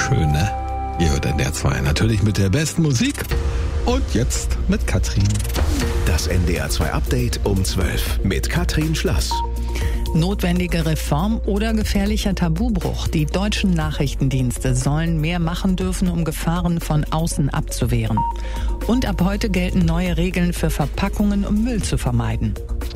schön, ne? Ihr hört NDR 2 natürlich mit der besten Musik. Und jetzt mit Katrin. Das NDR 2 Update um 12 mit Katrin Schlass. Notwendige Reform oder gefährlicher Tabubruch. Die deutschen Nachrichtendienste sollen mehr machen dürfen, um Gefahren von außen abzuwehren. Und ab heute gelten neue Regeln für Verpackungen, um Müll zu vermeiden.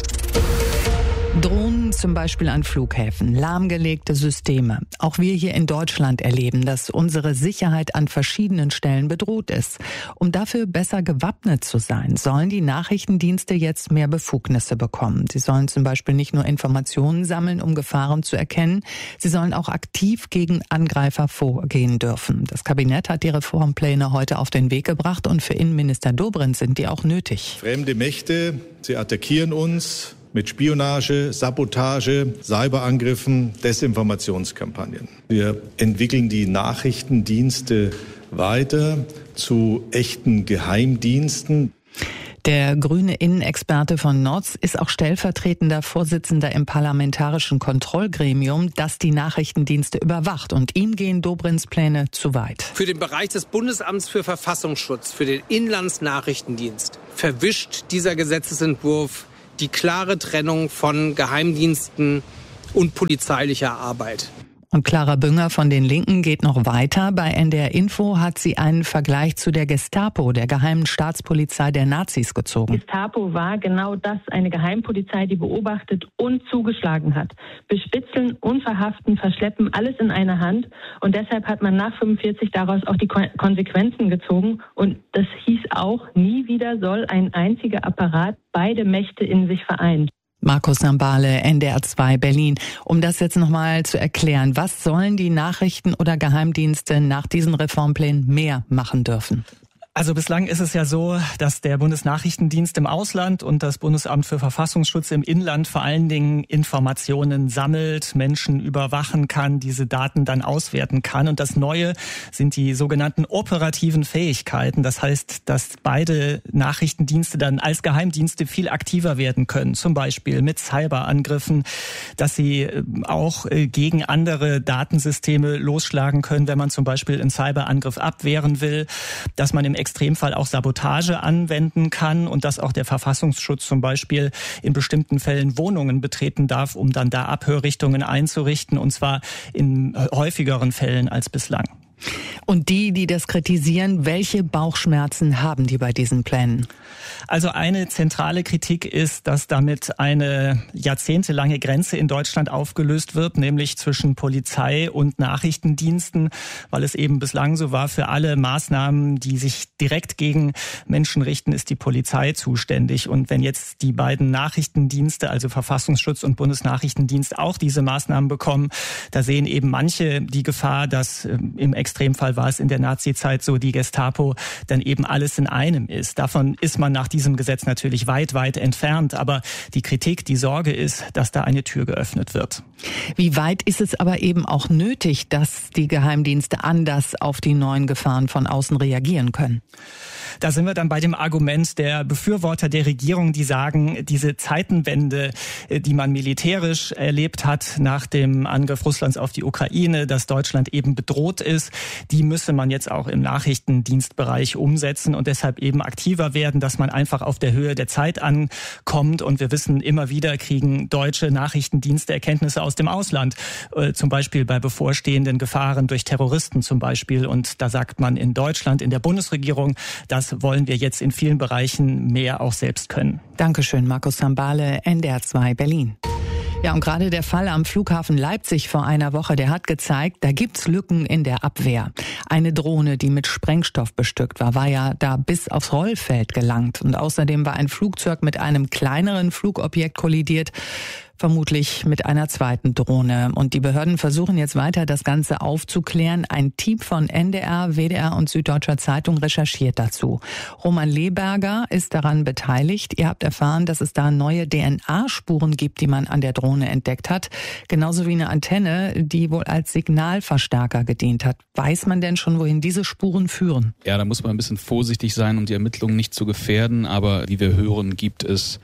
Drohnen zum Beispiel an Flughäfen, lahmgelegte Systeme. Auch wir hier in Deutschland erleben, dass unsere Sicherheit an verschiedenen Stellen bedroht ist. Um dafür besser gewappnet zu sein, sollen die Nachrichtendienste jetzt mehr Befugnisse bekommen. Sie sollen zum Beispiel nicht nur Informationen sammeln, um Gefahren zu erkennen, sie sollen auch aktiv gegen Angreifer vorgehen dürfen. Das Kabinett hat die Reformpläne heute auf den Weg gebracht und für Innenminister Dobrindt sind die auch nötig. Fremde Mächte, sie attackieren uns mit Spionage, Sabotage, Cyberangriffen, Desinformationskampagnen. Wir entwickeln die Nachrichtendienste weiter zu echten Geheimdiensten. Der grüne Innenexperte von Notz ist auch stellvertretender Vorsitzender im Parlamentarischen Kontrollgremium, das die Nachrichtendienste überwacht. Und ihm gehen Dobrindts Pläne zu weit. Für den Bereich des Bundesamts für Verfassungsschutz, für den Inlandsnachrichtendienst, verwischt dieser Gesetzesentwurf die klare Trennung von Geheimdiensten und polizeilicher Arbeit. Und Clara Bünger von den Linken geht noch weiter. Bei NDR Info hat sie einen Vergleich zu der Gestapo, der geheimen Staatspolizei der Nazis, gezogen. Gestapo war genau das, eine Geheimpolizei, die beobachtet und zugeschlagen hat. Bespitzeln, unverhaften, verschleppen, alles in einer Hand. Und deshalb hat man nach 45 daraus auch die Konsequenzen gezogen. Und das hieß auch, nie wieder soll ein einziger Apparat beide Mächte in sich vereinen. Markus Sambale, NDR 2 Berlin. Um das jetzt nochmal zu erklären, was sollen die Nachrichten- oder Geheimdienste nach diesen Reformplänen mehr machen dürfen? Also bislang ist es ja so, dass der Bundesnachrichtendienst im Ausland und das Bundesamt für Verfassungsschutz im Inland vor allen Dingen Informationen sammelt, Menschen überwachen kann, diese Daten dann auswerten kann. Und das Neue sind die sogenannten operativen Fähigkeiten. Das heißt, dass beide Nachrichtendienste dann als Geheimdienste viel aktiver werden können. Zum Beispiel mit Cyberangriffen, dass sie auch gegen andere Datensysteme losschlagen können, wenn man zum Beispiel einen Cyberangriff abwehren will, dass man im Extremfall auch Sabotage anwenden kann und dass auch der Verfassungsschutz zum Beispiel in bestimmten Fällen Wohnungen betreten darf, um dann da Abhörrichtungen einzurichten, und zwar in häufigeren Fällen als bislang. Und die das kritisieren, welche Bauchschmerzen haben die bei diesen Plänen? Also eine zentrale Kritik ist, dass damit eine jahrzehntelange Grenze in Deutschland aufgelöst wird, nämlich zwischen Polizei und Nachrichtendiensten, weil es eben bislang so war, für alle Maßnahmen, die sich direkt gegen Menschen richten, ist die Polizei zuständig. Und wenn jetzt die beiden Nachrichtendienste, also Verfassungsschutz und Bundesnachrichtendienst, auch diese Maßnahmen bekommen, da sehen eben manche die Gefahr, dass im Extremfall war es in der Nazi-Zeit so, die Gestapo dann eben alles in einem ist. Davon ist man nach diesem Gesetz natürlich weit, weit entfernt. Aber die Kritik, die Sorge ist, dass da eine Tür geöffnet wird. Wie weit ist es aber eben auch nötig, dass die Geheimdienste anders auf die neuen Gefahren von außen reagieren können? Da sind wir dann bei dem Argument der Befürworter der Regierung, die sagen, diese Zeitenwende, die man militärisch erlebt hat nach dem Angriff Russlands auf die Ukraine, dass Deutschland eben bedroht ist, die müsse man jetzt auch im Nachrichtendienstbereich umsetzen und deshalb eben aktiver werden, dass man einfach auf der Höhe der Zeit ankommt. Und wir wissen, immer wieder kriegen deutsche Nachrichtendienste Erkenntnisse aus dem Ausland, zum Beispiel bei bevorstehenden Gefahren durch Terroristen zum Beispiel. Und da sagt man in Deutschland, in der Bundesregierung, das wollen wir jetzt in vielen Bereichen mehr auch selbst können. Dankeschön, Markus Sambale, NDR 2 Berlin. Ja, und gerade der Fall am Flughafen Leipzig vor einer Woche, der hat gezeigt, da gibt's Lücken in der Abwehr. Eine Drohne, die mit Sprengstoff bestückt war ja da bis aufs Rollfeld gelangt. Und außerdem war ein Flugzeug mit einem kleineren Flugobjekt kollidiert, vermutlich mit einer zweiten Drohne. Und die Behörden versuchen jetzt weiter, das Ganze aufzuklären. Ein Team von NDR, WDR und Süddeutscher Zeitung recherchiert dazu. Roman Leberger ist daran beteiligt. Ihr habt erfahren, dass es da neue DNA-Spuren gibt, die man an der Drohne entdeckt hat. Genauso wie eine Antenne, die wohl als Signalverstärker gedient hat. Weiß man denn schon, wohin diese Spuren führen? Ja, da muss man ein bisschen vorsichtig sein, um die Ermittlungen nicht zu gefährden. Aber wie wir hören, gibt es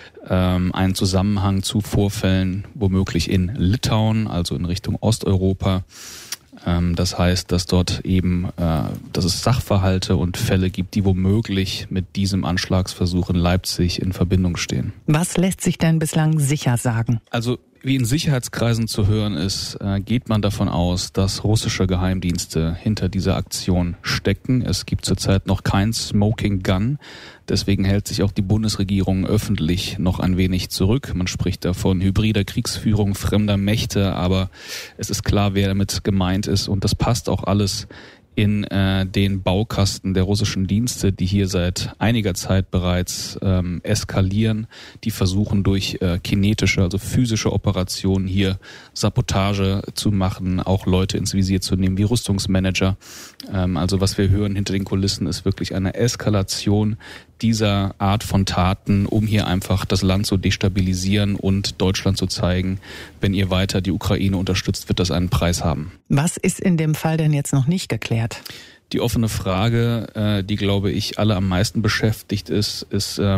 einen Zusammenhang zu Vorfällen womöglich in Litauen, also in Richtung Osteuropa. Das heißt, dass dort eben, dass es Sachverhalte und Fälle gibt, die womöglich mit diesem Anschlagsversuch in Leipzig in Verbindung stehen. Was lässt sich denn bislang sicher sagen? Also wie in Sicherheitskreisen zu hören ist, geht man davon aus, dass russische Geheimdienste hinter dieser Aktion stecken. Es gibt zurzeit noch kein Smoking Gun. Deswegen hält sich auch die Bundesregierung öffentlich noch ein wenig zurück. Man spricht da von hybrider Kriegsführung fremder Mächte, aber es ist klar, wer damit gemeint ist. Und das passt auch alles in den Baukasten der russischen Dienste, die hier seit einiger Zeit bereits eskalieren, die versuchen durch kinetische, also physische Operationen hier Sabotage zu machen, auch Leute ins Visier zu nehmen, wie Rüstungsmanager. Also was wir hören hinter den Kulissen ist wirklich eine Eskalation dieser Art von Taten, um hier einfach das Land zu destabilisieren und Deutschland zu zeigen, wenn ihr weiter die Ukraine unterstützt, wird das einen Preis haben. Was ist in dem Fall denn jetzt noch nicht geklärt? Die offene Frage, die, glaube ich, alle am meisten beschäftigt ist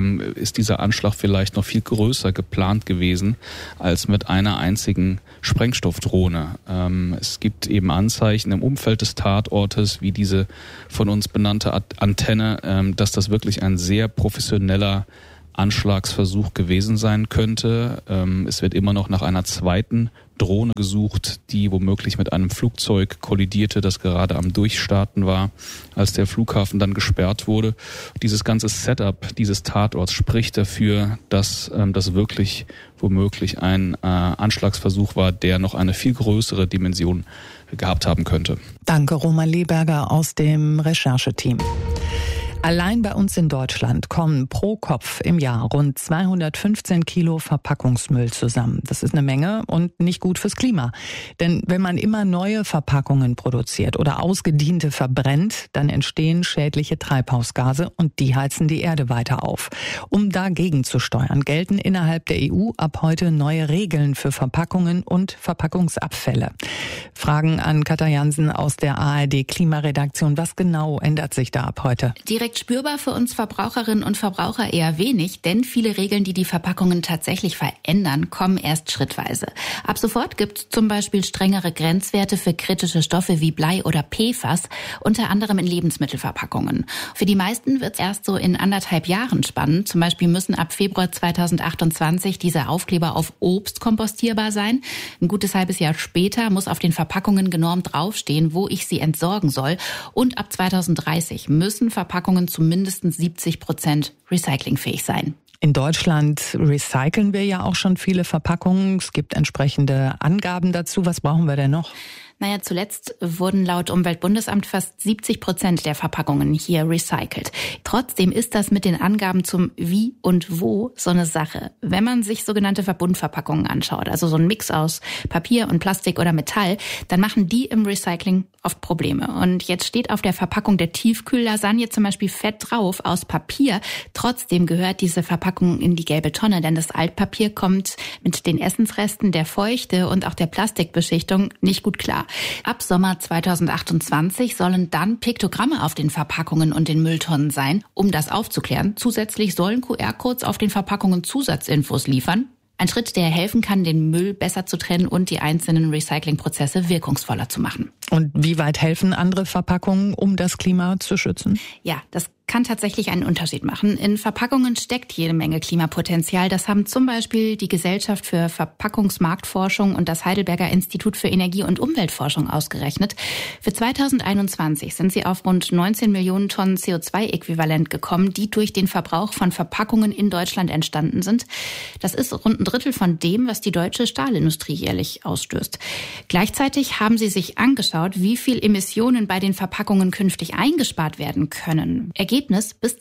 dieser Anschlag vielleicht noch viel größer geplant gewesen als mit einer einzigen Sprengstoffdrohne. Es gibt eben Anzeichen im Umfeld des Tatortes, wie diese von uns benannte Antenne, dass das wirklich ein sehr professioneller Anschlagsversuch gewesen sein könnte. Es wird immer noch nach einer zweiten Drohne gesucht, die womöglich mit einem Flugzeug kollidierte, das gerade am Durchstarten war, als der Flughafen dann gesperrt wurde. Dieses ganze Setup dieses Tatorts spricht dafür, dass das wirklich womöglich ein Anschlagsversuch war, der noch eine viel größere Dimension gehabt haben könnte. Danke, Roman Leberger aus dem Rechercheteam. Allein bei uns in Deutschland kommen pro Kopf im Jahr rund 215 Kilo Verpackungsmüll zusammen. Das ist eine Menge und nicht gut fürs Klima. Denn wenn man immer neue Verpackungen produziert oder ausgediente verbrennt, dann entstehen schädliche Treibhausgase und die heizen die Erde weiter auf. Um dagegen zu steuern, gelten innerhalb der EU ab heute neue Regeln für Verpackungen und Verpackungsabfälle. Fragen an Katja Jansen aus der ARD Klimaredaktion. Was genau ändert sich da ab heute? Direkt spürbar für uns Verbraucherinnen und Verbraucher eher wenig, denn viele Regeln, die die Verpackungen tatsächlich verändern, kommen erst schrittweise. Ab sofort gibt es zum Beispiel strengere Grenzwerte für kritische Stoffe wie Blei oder PFAS, unter anderem in Lebensmittelverpackungen. Für die meisten wird es erst so in 1,5 Jahren spannend. Zum Beispiel müssen ab Februar 2028 diese Aufkleber auf Obst kompostierbar sein. Ein gutes halbes Jahr später muss auf den Verpackungen genormt draufstehen, wo ich sie entsorgen soll. Und ab 2030 müssen Verpackungen zu mindestens 70% recyclingfähig sein. In Deutschland recyceln wir ja auch schon viele Verpackungen. Es gibt entsprechende Angaben dazu. Was brauchen wir denn noch? Naja, zuletzt wurden laut Umweltbundesamt fast 70% der Verpackungen hier recycelt. Trotzdem ist das mit den Angaben zum Wie und Wo so eine Sache. Wenn man sich sogenannte Verbundverpackungen anschaut, also so ein Mix aus Papier und Plastik oder Metall, dann machen die im Recycling oft Probleme. Und jetzt steht auf der Verpackung der Tiefkühllasagne zum Beispiel fett drauf aus Papier. Trotzdem gehört diese Verpackung in die gelbe Tonne, denn das Altpapier kommt mit den Essensresten, der Feuchte und auch der Plastikbeschichtung nicht gut klar. Ab Sommer 2028 sollen dann Piktogramme auf den Verpackungen und den Mülltonnen sein, um das aufzuklären. Zusätzlich sollen QR-Codes auf den Verpackungen Zusatzinfos liefern. Ein Schritt, der helfen kann, den Müll besser zu trennen und die einzelnen Recyclingprozesse wirkungsvoller zu machen. Und wie weit helfen andere Verpackungen, um das Klima zu schützen? Ja, das kann tatsächlich einen Unterschied machen. In Verpackungen steckt jede Menge Klimapotenzial. Das haben zum Beispiel die Gesellschaft für Verpackungsmarktforschung und das Heidelberger Institut für Energie- und Umweltforschung ausgerechnet. Für 2021 sind sie auf rund 19 Millionen Tonnen CO2-Äquivalent gekommen, die durch den Verbrauch von Verpackungen in Deutschland entstanden sind. Das ist rund ein Drittel von dem, was die deutsche Stahlindustrie jährlich ausstößt. Gleichzeitig haben sie sich angeschaut, wie viel Emissionen bei den Verpackungen künftig eingespart werden können. Ergebnis: bis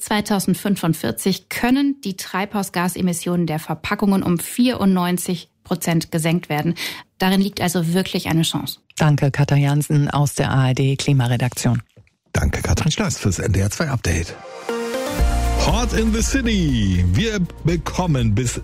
2045 können die Treibhausgasemissionen der Verpackungen um 94% gesenkt werden. Darin liegt also wirklich eine Chance. Danke, Katja Jansen aus der ARD Klimaredaktion. Danke, Katrin Schlass, fürs NDR 2 Update. Hot in the City. Wir bekommen bis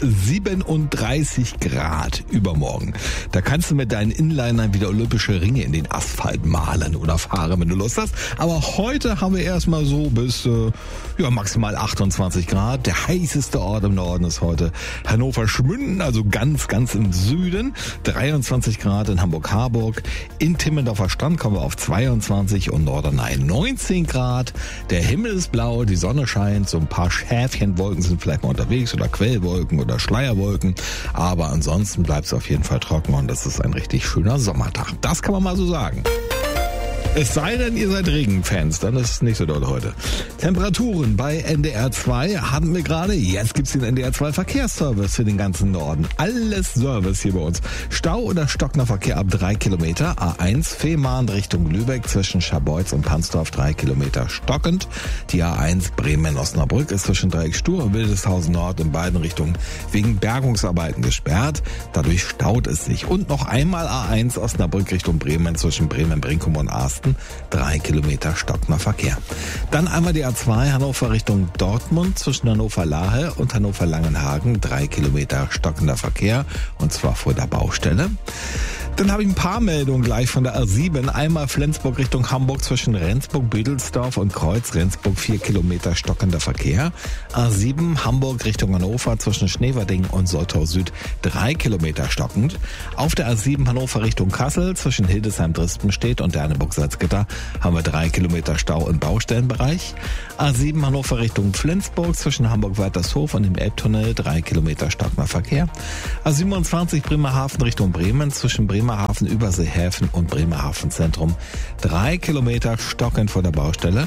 37 Grad übermorgen. Da kannst du mit deinen Inlinern wieder olympische Ringe in den Asphalt malen oder fahren, wenn du Lust hast. Aber heute haben wir erstmal so bis maximal 28 Grad. Der heißeste Ort im Norden ist heute Hannover-Schmünden, also ganz im Süden. 23 Grad in Hamburg-Harburg. In Timmendorfer Strand kommen wir auf 22 und Norderney 19 Grad. Der Himmel ist blau, die Sonne scheint, so ein paar Schäfchenwolken sind vielleicht mal unterwegs oder Quellwolken oder Schleierwolken. Aber ansonsten bleibt es auf jeden Fall trocken und das ist ein richtig schöner Sommertag. Das kann man mal so sagen. Es sei denn, ihr seid Regenfans, dann ist es nicht so doll heute. Temperaturen bei NDR 2 hatten wir gerade. Jetzt gibt's den NDR 2 Verkehrsservice für den ganzen Norden. Alles Service hier bei uns. Stau oder stockender Verkehr ab 3 Kilometer. A1 Fehmarn Richtung Lübeck zwischen Scharbeutz und Pansdorf 3 Kilometer stockend. Die A1 Bremen-Osnabrück ist zwischen Dreieck Stur und Wildeshausen Nord in beiden Richtungen wegen Bergungsarbeiten gesperrt. Dadurch staut es sich. Und noch einmal A1 Osnabrück Richtung Bremen zwischen Bremen-Brinkum und Asten. 3 Kilometer stockender Verkehr. Dann einmal die A2 Hannover Richtung Dortmund zwischen Hannover-Lahe und Hannover-Langenhagen. 3 Kilometer stockender Verkehr und zwar vor der Baustelle. Dann habe ich ein paar Meldungen gleich von der A7. Einmal Flensburg Richtung Hamburg zwischen Rendsburg-Büdelsdorf und Kreuz-Rendsburg 4 Kilometer stockender Verkehr. A7 Hamburg Richtung Hannover zwischen Schneverding und Soltau Süd 3 Kilometer stockend. Auf der A7 Hannover Richtung Kassel zwischen Hildesheim-Dristenstedt und Derneburg-Salzgitter haben wir 3 Kilometer Stau im Baustellenbereich. A7 Hannover Richtung Flensburg zwischen Hamburg-Weitershof und dem Elbtunnel 3 Kilometer stockender Verkehr. A27 Bremerhaven Richtung Bremen zwischen Bremerhaven, Überseehäfen und Bremerhaven Zentrum 3 Kilometer stockend vor der Baustelle.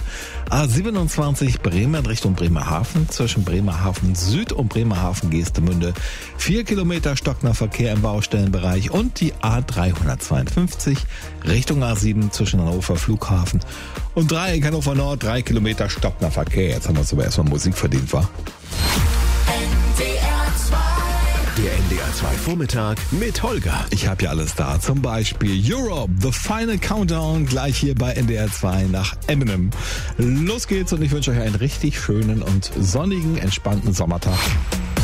A27 Bremen Richtung Bremerhaven zwischen Bremerhaven Süd und Bremerhaven Geestemünde 4 Kilometer stockender Verkehr im Baustellenbereich und die A352 Richtung A7 zwischen Hannover Flughafen und Dreieck Hannover Nord 3 Kilometer stockender Verkehr. Jetzt haben wir uns aber erstmal Musik verdient, wa? Der NDR 2 Vormittag mit Holger. Ich habe ja alles da. Zum Beispiel Europe, The Final Countdown, gleich hier bei NDR 2 nach Eminem. Los geht's und ich wünsche euch einen richtig schönen und sonnigen, entspannten Sommertag.